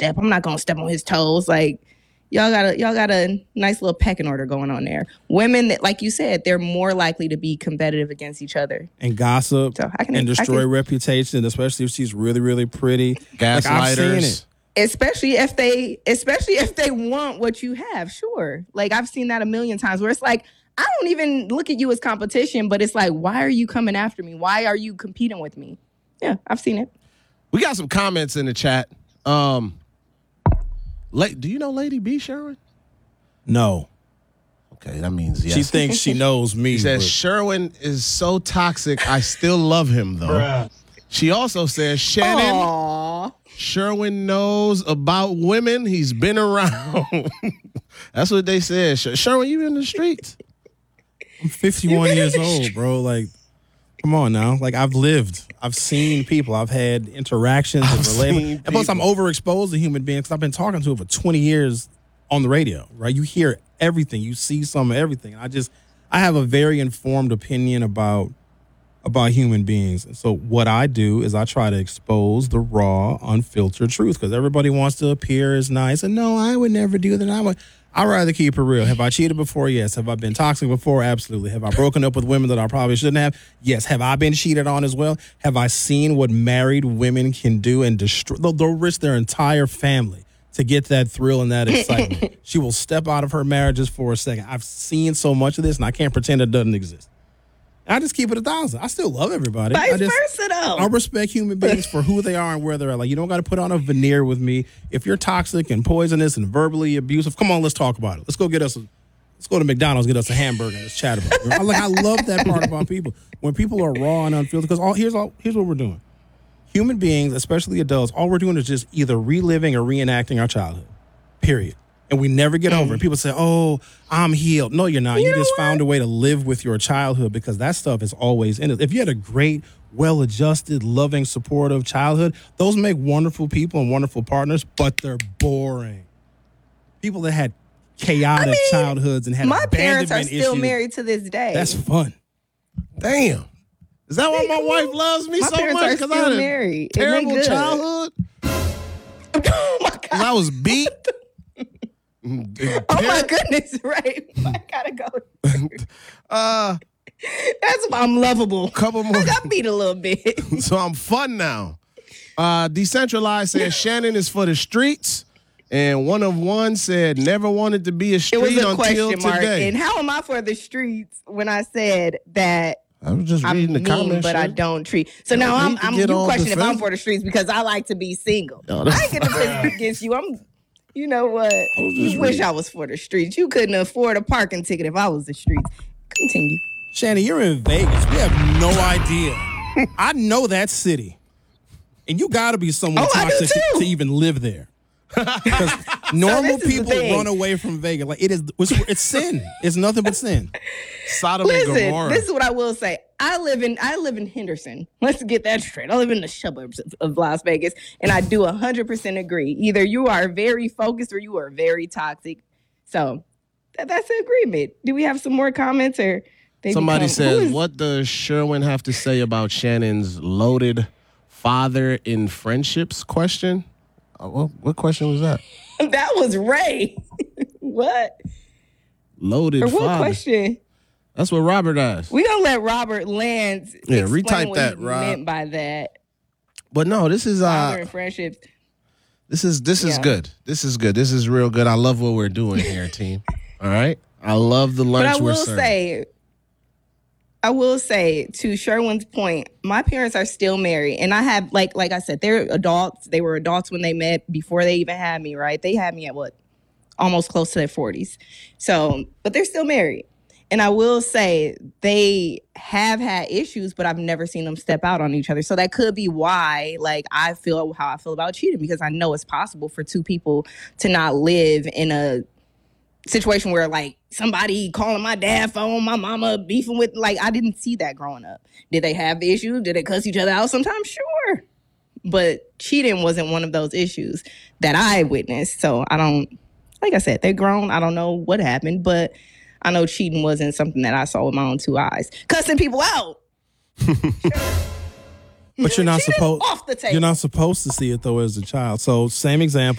step. I'm not gonna step on his toes. Like, y'all got a nice little pecking order going on there. Women that, like you said, they're more likely to be competitive against each other and gossip and destroy reputation, especially if she's really, really pretty. Gaslighters. Like, I've seen it. Especially if they want what you have. Sure. Like, I've seen that a million times where it's like, I don't even look at you as competition, but it's like, why are you coming after me? Why are you competing with me? Yeah, I've seen it. We got some comments in the chat. Do you know Lady B, Sherwin? No. Okay, that means yes. She thinks she knows me. She says, Sherwin is so toxic, I still love him, though. Bruh. She also says, Shannon, aww, Sherwin knows about women. He's been around. That's what they said. Sherwin, you in the streets? I'm 51 years old, bro. Like, come on now. Like, I've lived. I've seen people. I've had interactions and relationships. And plus, I'm overexposed to human beings because I've been talking to them for 20 years on the radio, right? You hear everything. You see some of everything. I have a very informed opinion about human beings. And so what I do is I try to expose the raw, unfiltered truth because everybody wants to appear as nice. And no, I would never do that. I'd rather keep it real. Have I cheated before? Yes. Have I been toxic before? Absolutely. Have I broken up with women that I probably shouldn't have? Yes. Have I been cheated on as well? Have I seen what married women can do and destroy? They'll risk their entire family to get that thrill and that excitement. She will step out of her marriages for a second. I've seen so much of this, and I can't pretend it doesn't exist. I just keep it 1,000. I still love everybody. Vice versa, though. I respect human beings for who they are and where they're at. Like, you don't got to put on a veneer with me. If you're toxic and poisonous and verbally abusive, come on, let's talk about it. Let's go to McDonald's, get us a hamburger, and let's chat about it. I love that part about people. When people are raw and unfiltered, because here's what we're doing. Human beings, especially adults, all we're doing is just either reliving or reenacting our childhood. Period. And we never get over it. People say, oh, I'm healed. No, you're not. You just found a way to live with your childhood because that stuff is always in it. If you had a great, well-adjusted, loving, supportive childhood, those make wonderful people and wonderful partners, but they're boring. People that had chaotic childhoods and had my parents are issues, still married to this day. That's fun. Damn. Is that why my wife loves me so much? Because I had a terrible childhood? Oh, my God. I was beat. Oh my goodness, right? I gotta go. That's why I'm lovable. Couple more. I got beat a little bit. So I'm fun now. Decentralized says Shannon is for the streets. And one said never wanted to be a street it was a until question mark. Today. And how am I for the streets when I said that I was just reading the comments, but I don't treat. So now I'm you question if I'm for the streets because I like to be single. I ain't get to piss against you. You know what? You wish I was for the streets. You couldn't afford a parking ticket if I was the streets. Continue. Shannon, you're in Vegas. We have no idea. I know that city. And you got to be someone toxic to even live there. Because normal people run away from Vegas. Like it's sin. It's nothing but sin. Sodom and Gomorrah. This is what I will say. I live in Henderson. Let's get that straight. I live in the suburbs of Las Vegas, and I do 100% agree. Either you are very focused or you are very toxic. So that's the agreement. Do we have some more comments or? Somebody says, "What does Sherwin have to say about Shannon's loaded father in friendships?" Question. What question was that? That was Ray. What? Loaded father. What question? That's what Robert asked. We're going to let Robert Lance retype what that, he Rob. meant by that. But no, this is father and friendships. This is good. This is good. This is real good. I love what we're doing here, team. All right? I love the lunch we're serving. I will say, to Sherwin's point, my parents are still married. And I have, like I said, they're adults. They were adults when they met before they even had me, right? They had me at almost close to their 40s. So, but they're still married. And I will say they have had issues, but I've never seen them step out on each other. So that could be why, I feel how I feel about cheating, because I know it's possible for two people to not live in a situation where somebody calling my dad phone, my mama beefing with, I didn't see that growing up. Did they have the issue? Did they cuss each other out sometimes? Sure. But cheating wasn't one of those issues that I witnessed. So I don't, like I said, they're grown. I don't know what happened, but I know cheating wasn't something that I saw with my own two eyes. Cussing people out. But you're not supposed to see it though as a child. So same example.